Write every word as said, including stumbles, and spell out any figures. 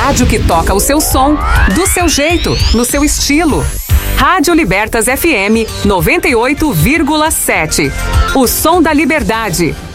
rádio que toca o seu som, do seu jeito, no seu estilo. Rádio Libertas F M noventa e oito vírgula sete. O som da liberdade.